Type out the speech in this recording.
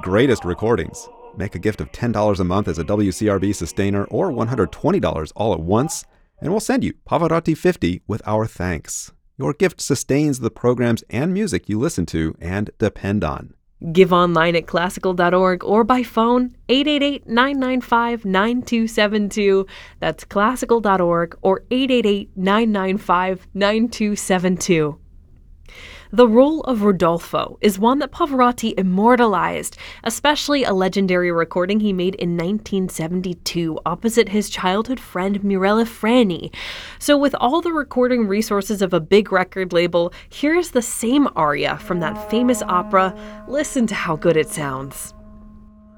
greatest recordings. Make a gift of $10 a month as a WCRB sustainer or $120 all at once, and we'll send you Pavarotti 50 with our thanks. Your gift sustains the programs and music you listen to and depend on. Give online at classical.org or by phone 888-995-9272. That's classical.org or 888-995-9272. The role of Rodolfo is one that Pavarotti immortalized, especially a legendary recording he made in 1972 opposite his childhood friend Mirella Freni. So with all the recording resources of a big record label, here's the same aria from that famous opera. Listen to how good it sounds.